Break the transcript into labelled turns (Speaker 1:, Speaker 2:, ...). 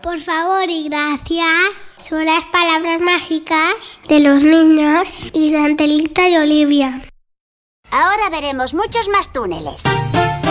Speaker 1: Por favor y gracias. Son las palabras mágicas de los niños y de Angelita y Olivia.
Speaker 2: Ahora veremos muchos más túneles.